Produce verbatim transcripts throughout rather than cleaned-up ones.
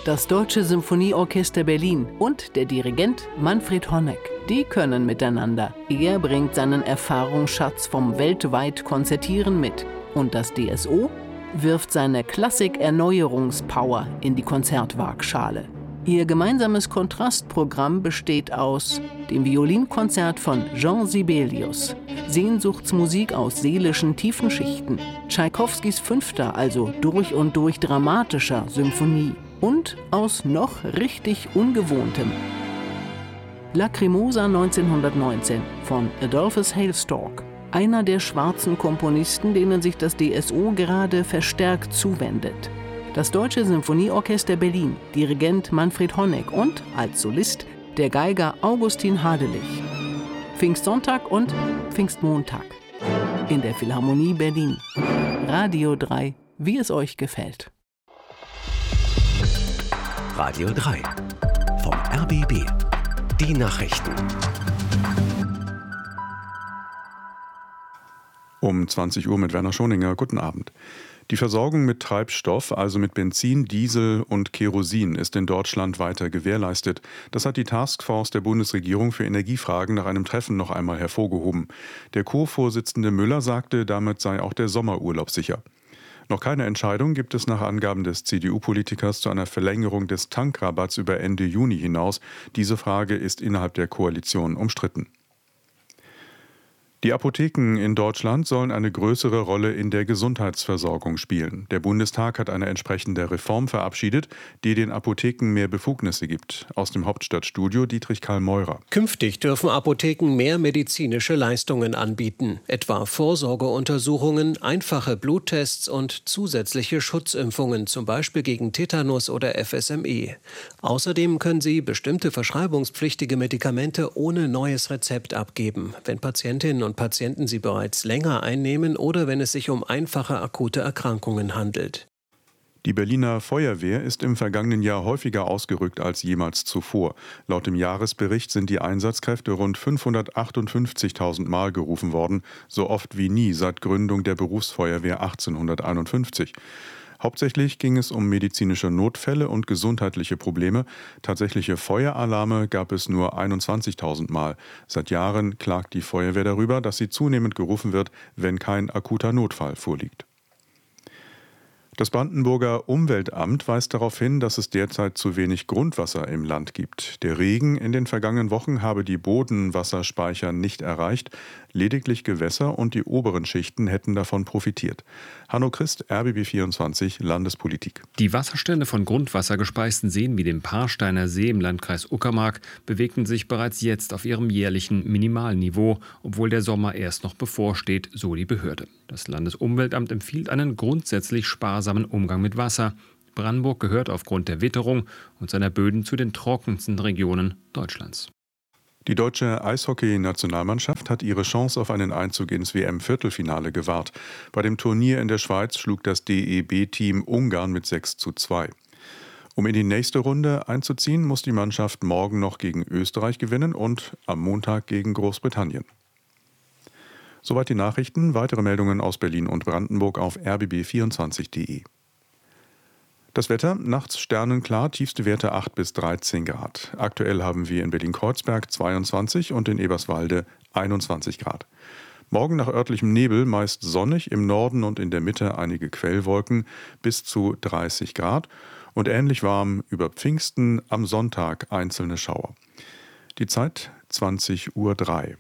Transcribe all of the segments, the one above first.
Das Deutsche Symphonieorchester Berlin und der Dirigent Manfred Honeck, die können miteinander. Er bringt seinen Erfahrungsschatz vom weltweit Konzertieren mit. Und das D S O wirft seine Klassik-Erneuerungspower in die Konzertwaagschale. Ihr gemeinsames Kontrastprogramm besteht aus dem Violinkonzert von Jean Sibelius, Sehnsuchtsmusik aus seelischen tiefen Schichten, Tschaikowskis fünfter, also durch und durch dramatischer Symphonie und aus noch richtig Ungewohntem. Lacrimosa neunzehnhundertneunzehn von Adolphus Hailstork, einer der schwarzen Komponisten, denen sich das D S O gerade verstärkt zuwendet. Das Deutsche Symphonieorchester Berlin, Dirigent Manfred Honeck und als Solist der Geiger Augustin Hadelich. Pfingstsonntag und Pfingstmontag in der Philharmonie Berlin. Radio drei, wie es euch gefällt. Radio drei vom R B B. Die Nachrichten. Um zwanzig Uhr mit Werner Schoninger. Guten Abend. Die Versorgung mit Treibstoff, also mit Benzin, Diesel und Kerosin, ist in Deutschland weiter gewährleistet. Das hat die Taskforce der Bundesregierung für Energiefragen nach einem Treffen noch einmal hervorgehoben. Der Co-Vorsitzende Müller sagte, damit sei auch der Sommerurlaub sicher. Noch keine Entscheidung gibt es nach Angaben des C D U-Politikers zu einer Verlängerung des Tankrabatts über Ende Juni hinaus. Diese Frage ist innerhalb der Koalition umstritten. Die Apotheken in Deutschland sollen eine größere Rolle in der Gesundheitsversorgung spielen. Der Bundestag hat eine entsprechende Reform verabschiedet, die den Apotheken mehr Befugnisse gibt. Aus dem Hauptstadtstudio Dietrich Karl Meurer. Künftig dürfen Apotheken mehr medizinische Leistungen anbieten, etwa Vorsorgeuntersuchungen, einfache Bluttests und zusätzliche Schutzimpfungen, zum Beispiel gegen Tetanus oder F S M E. Außerdem können sie bestimmte verschreibungspflichtige Medikamente ohne neues Rezept abgeben, wenn Patientinnen und Patienten sie bereits länger einnehmen oder wenn es sich um einfache akute Erkrankungen handelt. Die Berliner Feuerwehr ist im vergangenen Jahr häufiger ausgerückt als jemals zuvor. Laut dem Jahresbericht sind die Einsatzkräfte rund fünfhundertachtundfünfzigtausend Mal gerufen worden, so oft wie nie seit Gründung der Berufsfeuerwehr achtzehnhunderteinundfünfzig. Hauptsächlich ging es um medizinische Notfälle und gesundheitliche Probleme. Tatsächliche Feueralarme gab es nur einundzwanzigtausend Mal. Seit Jahren klagt die Feuerwehr darüber, dass sie zunehmend gerufen wird, wenn kein akuter Notfall vorliegt. Das Brandenburger Umweltamt weist darauf hin, dass es derzeit zu wenig Grundwasser im Land gibt. Der Regen in den vergangenen Wochen habe die Bodenwasserspeicher nicht erreicht. Lediglich Gewässer und die oberen Schichten hätten davon profitiert. Hanno Christ, R B B vierundzwanzig, Landespolitik. Die Wasserstände von grundwassergespeisten Seen wie dem Paarsteiner See im Landkreis Uckermark bewegten sich bereits jetzt auf ihrem jährlichen Minimalniveau, obwohl der Sommer erst noch bevorsteht, so die Behörde. Das Landesumweltamt empfiehlt einen grundsätzlich sparsamen Umgang mit Wasser. Brandenburg gehört aufgrund der Witterung und seiner Böden zu den trockensten Regionen Deutschlands. Die deutsche Eishockey-Nationalmannschaft hat ihre Chance auf einen Einzug ins W M-Viertelfinale gewahrt. Bei dem Turnier in der Schweiz schlug das D E B-Team Ungarn mit sechs zu zwei. Um in die nächste Runde einzuziehen, muss die Mannschaft morgen noch gegen Österreich gewinnen und am Montag gegen Großbritannien. Soweit die Nachrichten. Weitere Meldungen aus Berlin und Brandenburg auf r b b vierundzwanzig punkt d e. Das Wetter, nachts sternenklar, tiefste Werte acht bis dreizehn Grad. Aktuell haben wir in Berlin-Kreuzberg zweiundzwanzig und in Eberswalde einundzwanzig Grad. Morgen nach örtlichem Nebel meist sonnig, im Norden und in der Mitte einige Quellwolken bis zu dreißig Grad und ähnlich warm über Pfingsten, am Sonntag einzelne Schauer. Die Zeit zwanzig Uhr drei.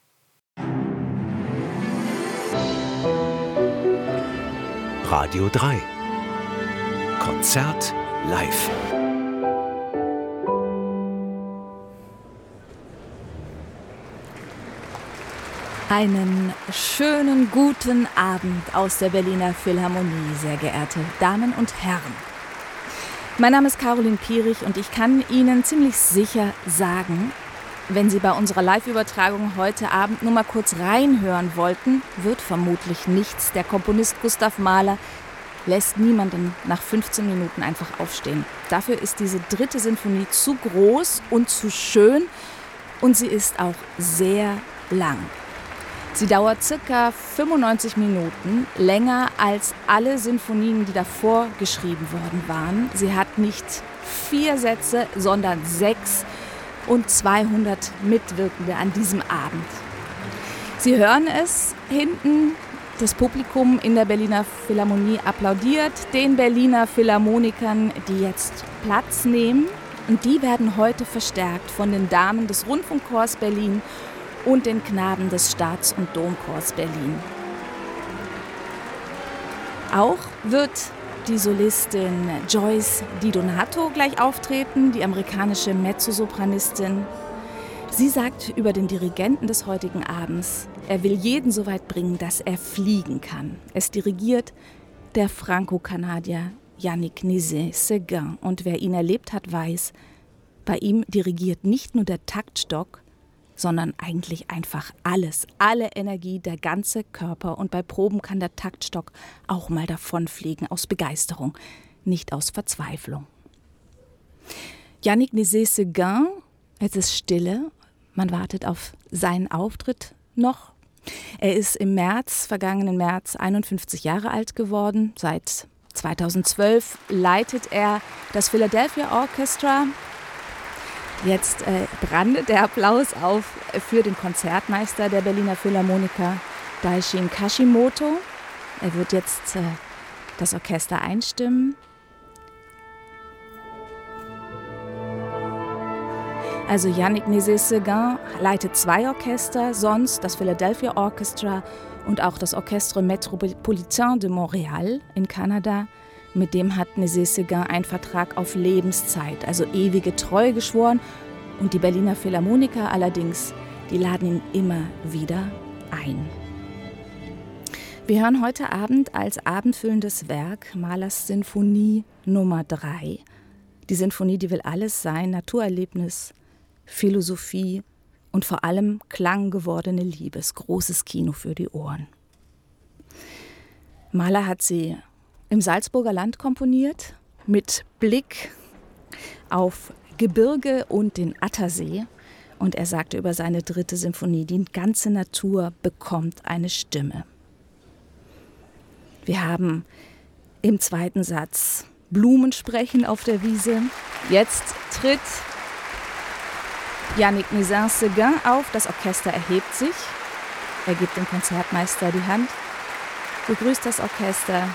Radio drei. Konzert live. Einen schönen guten Abend aus der Berliner Philharmonie, sehr geehrte Damen und Herren. Mein Name ist Caroline Pierich und ich kann Ihnen ziemlich sicher sagen, wenn Sie bei unserer Live-Übertragung heute Abend nur mal kurz reinhören wollten, wird vermutlich nichts. Der Komponist Gustav Mahler lässt niemanden nach fünfzehn Minuten einfach aufstehen. Dafür ist diese dritte Sinfonie zu groß und zu schön und sie ist auch sehr lang. Sie dauert circa fünfundneunzig Minuten, länger als alle Sinfonien, die davor geschrieben worden waren. Sie hat nicht vier Sätze, sondern sechs und zweihundert Mitwirkende an diesem Abend. Sie hören es hinten, das Publikum in der Berliner Philharmonie applaudiert den Berliner Philharmonikern, die jetzt Platz nehmen. Und die werden heute verstärkt von den Damen des Rundfunkchors Berlin und den Knaben des Staats- und Domchors Berlin. Auch wird die Solistin Joyce Di Donato gleich auftreten, die amerikanische Mezzosopranistin. Sie sagt über den Dirigenten des heutigen Abends, er will jeden so weit bringen, dass er fliegen kann. Es dirigiert der Franco-Kanadier Yannick Nézet-Séguin. Und wer ihn erlebt hat, weiß, bei ihm dirigiert nicht nur der Taktstock, sondern eigentlich einfach alles, alle Energie, der ganze Körper. Und bei Proben kann der Taktstock auch mal davonfliegen, aus Begeisterung, nicht aus Verzweiflung. Yannick Nézet-Séguin, es ist Stille, man wartet auf seinen Auftritt noch. Er ist im März, vergangenen März, einundfünfzig Jahre alt geworden. Seit zweitausendzwölf leitet er das Philadelphia Orchestra. Jetzt äh, brandet der Applaus auf für den Konzertmeister der Berliner Philharmoniker, Daishin Kashimoto. Er wird jetzt äh, das Orchester einstimmen. Also Yannick Nézet-Séguin leitet zwei Orchester, sonst das Philadelphia Orchestra und auch das Orchestre Métropolitain de Montréal in Kanada. Mit dem hat Nézet-Séguin einen Vertrag auf Lebenszeit, also ewige Treue geschworen. Und die Berliner Philharmoniker allerdings, die laden ihn immer wieder ein. Wir hören heute Abend als abendfüllendes Werk Mahlers Sinfonie Nummer drei. Die Sinfonie, die will alles sein, Naturerlebnis, Philosophie und vor allem klanggewordene Liebe, großes Kino für die Ohren. Mahler hat sie im Salzburger Land komponiert, mit Blick auf Gebirge und den Attersee. Und er sagte über seine dritte Sinfonie, die ganze Natur bekommt eine Stimme. Wir haben im zweiten Satz Blumen sprechen auf der Wiese. Jetzt tritt Yannick Nézet-Séguin auf, das Orchester erhebt sich. Er gibt dem Konzertmeister die Hand, begrüßt das Orchester.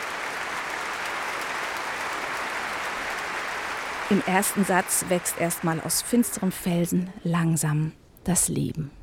Im ersten Satz wächst erstmal aus finsterem Felsen langsam das Leben.